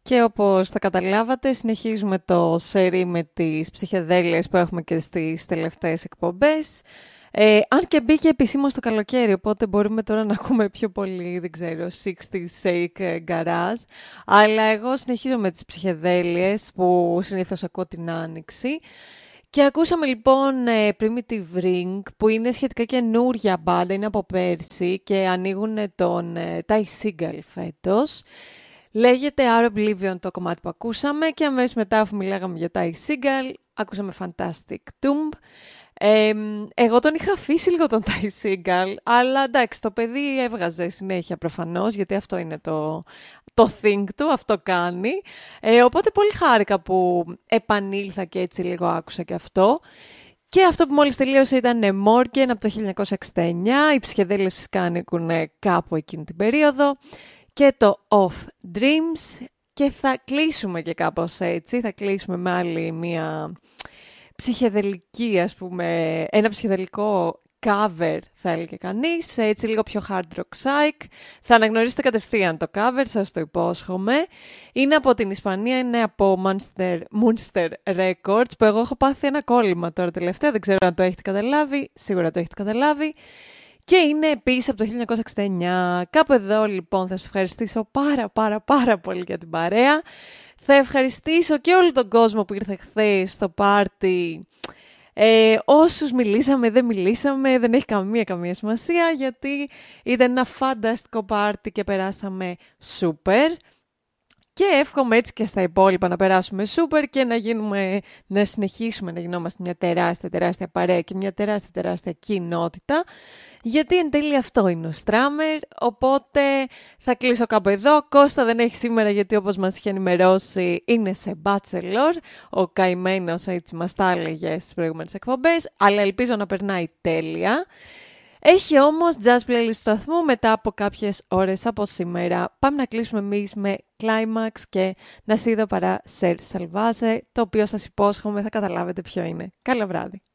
Και όπως θα καταλάβατε, συνεχίζουμε το σερί με τις ψυχεδέλειες που έχουμε και στις τελευταίες εκπομπές. Αν και μπήκε επισήμως το καλοκαίρι, οπότε μπορούμε τώρα να ακούμε πιο πολύ, δεν ξέρω, 60's Shake Garage. Αλλά εγώ συνεχίζω με τις ψυχεδέλειες που συνήθως ακούω την Άνοιξη. Και ακούσαμε λοιπόν Primitive Ring, που είναι σχετικά καινούρια μπάντα, είναι από πέρσι και ανοίγουν τον Ty Segall φέτος. Λέγεται Our Oblivion το κομμάτι που ακούσαμε και αμέσως μετά, αφού μιλάγαμε για Ty Segall, ακούσαμε Fantastic Tomb. Εγώ τον είχα αφήσει λίγο τον Ty Segall, αλλά εντάξει, το παιδί έβγαζε συνέχεια προφανώς, γιατί αυτό είναι το thing του, αυτό κάνει. Οπότε πολύ χάρηκα που επανήλθα και έτσι λίγο άκουσα και αυτό. Και αυτό που μόλις τελείωσε ήταν Morgan από το 1969, οι ψυχεδέλειες φυσικά ανήκουν κάπου εκείνη την περίοδο. Και το Off Dreams, και θα κλείσουμε και κάπως έτσι, θα κλείσουμε με άλλη μια ψυχεδελική, ας πούμε, ένα ψυχεδελικό cover θα έλεγε κανείς, έτσι λίγο πιο hard rock psych. Θα αναγνωρίσετε κατευθείαν το cover, σας το υπόσχομαι. Είναι από την Ισπανία, είναι από Monster Records, που εγώ έχω πάθει ένα κόλλημα τώρα τελευταία, δεν ξέρω αν το έχετε καταλάβει, σίγουρα το έχετε καταλάβει. Και είναι επίσης από το 1969. Κάπου εδώ λοιπόν θα σας ευχαριστήσω πάρα πολύ για την παρέα. Θα ευχαριστήσω και όλο τον κόσμο που ήρθε χθες στο πάρτι. Όσους μιλήσαμε, δεν μιλήσαμε, δεν έχει καμία σημασία, γιατί ήταν ένα φανταστικό πάρτι και περάσαμε σούπερ. Και εύχομαι έτσι και στα υπόλοιπα να περάσουμε σούπερ και να συνεχίσουμε να γινόμαστε μια τεράστια παρέα και μια τεράστια κοινότητα. Γιατί εν τέλει αυτό είναι ο Στράμερ, οπότε θα κλείσω κάπου εδώ. Κώστα δεν έχει σήμερα, γιατί όπως μας είχε ενημερώσει είναι σε bachelor. Ο καημένος έτσι μας τα έλεγε στις προηγούμενες εκπομπές, αλλά ελπίζω να περνάει τέλεια. Έχει όμως jazz playlist του σταθμού μετά από κάποιες ώρες από σήμερα. Πάμε να κλείσουμε εμείς με Climax και Nacido para Ser Salvaje, το οποίο σας υπόσχομαι θα καταλάβετε ποιο είναι. Καλό βράδυ.